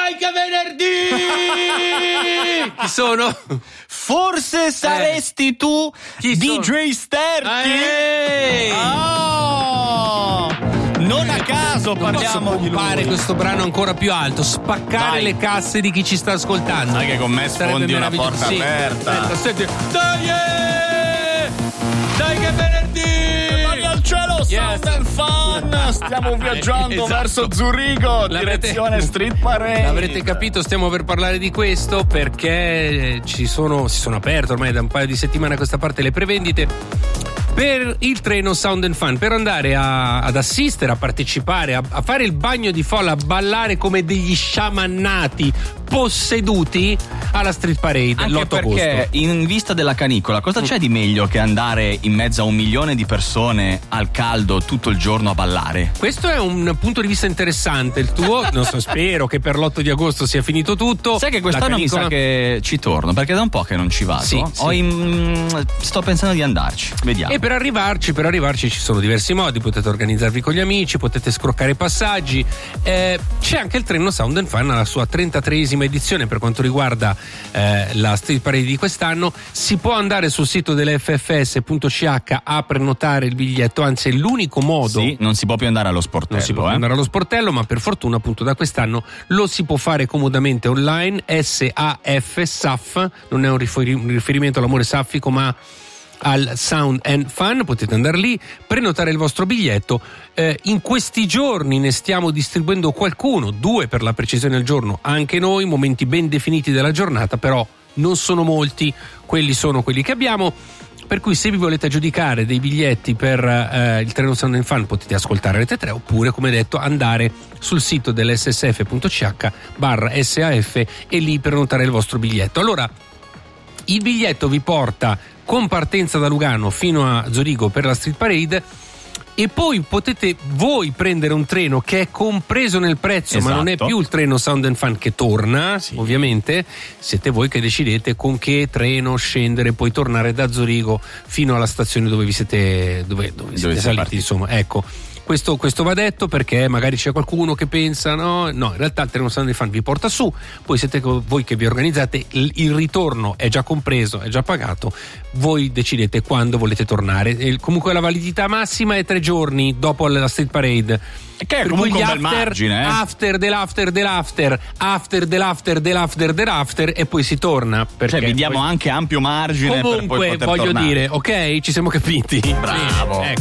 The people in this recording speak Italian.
Dai che venerdì! Chi sono? Forse saresti tu, Chi DJ sono? Sterchi? Non a caso parliamo di fare questo brano ancora più alto, spaccare Dai. le casse di chi ci sta ascoltando. Sai che con me Sarebbe sfondi una meraviglioso. porta Sì. aperta. Aspetta, senti. Dai che venerdì! Mani al cielo, Yes. Sound and Fun. Stiamo viaggiando Esatto. verso Zurigo, direzione Street Parade. L'avrete capito, stiamo per parlare di questo perché si sono aperte ormai da un paio di settimane a questa parte le prevendite per il treno Sound and Fun, per andare ad assistere, a partecipare, a fare il bagno di folla, a ballare come degli sciamannati posseduti alla Street Parade Anche l'8 perché agosto. in vista della canicola cosa c'è di meglio che andare in mezzo a 1 milione di persone al caldo tutto il giorno a ballare? Questo è un punto di vista interessante il tuo, non so, spero che per l'8 di agosto sia finito tutto. Sai che quest'anno La mi sa canicola- che ci torno, perché da un po' che non ci vado. Sì, sì. Sto pensando di andarci, vediamo. E per arrivarci ci sono diversi modi, potete organizzarvi con gli amici, potete scroccare passaggi, c'è anche il treno Sound and Fun alla sua 33esima edizione per quanto riguarda la Street Parade di quest'anno. Si può andare sul sito dell'FFS.ch a prenotare il biglietto, anzi è l'unico modo. Sì, non si può più andare allo sportello. Non si può più andare allo sportello, ma per fortuna appunto da quest'anno lo si può fare comodamente online. SAF, non è un riferimento all'amore saffico ma al Sound and Fun. Potete andare lì, prenotare il vostro biglietto. In questi giorni ne stiamo distribuendo qualcuno, 2 per la precisione al giorno, anche noi, momenti ben definiti della giornata, però non sono molti, quelli sono quelli che abbiamo. Per cui se vi volete aggiudicare dei biglietti per il treno Sound and Fun potete ascoltare Rete 3, oppure come detto andare sul sito dell'ssf.ch/SAF e lì prenotare il vostro biglietto. Allora, il biglietto vi porta con partenza da Lugano fino a Zurigo per la Street Parade e poi potete voi prendere un treno che è compreso nel prezzo, ma non è più il treno Sound and Fun che torna, sì. Ovviamente siete voi che decidete con che treno scendere e poi tornare da Zurigo fino alla stazione dove vi siete dove siete saliti, insomma, ecco. Questo va detto perché magari c'è qualcuno che pensa no, in realtà il treno Sound and Fun vi porta su, poi siete voi che vi organizzate, il ritorno è già compreso, è già pagato, voi decidete quando volete tornare. E comunque la validità massima è 3 giorni dopo la Street Parade, che è comunque un bel margine, after dell'after e poi si torna, perché vi diamo anche ampio margine comunque per poi poter voglio tornare. dire, ok, ci siamo capiti. Bravo. Ecco.